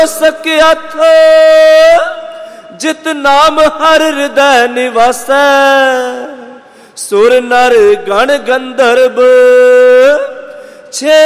सकियथ जित नाम हर हृदय निवासै, सुर नर गण गंधर्व छे